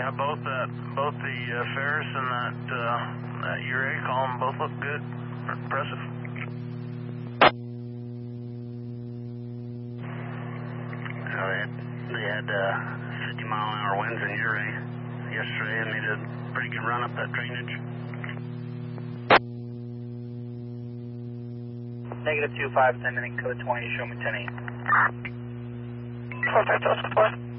Yeah, both the Ferris and that Uray column both look good. Impressive. They had 50-mile-an-hour winds in Uray yesterday, and they did a pretty good run up that drainage. Negative 25, sending in code 20, show me 10-8. 4 Delta 4.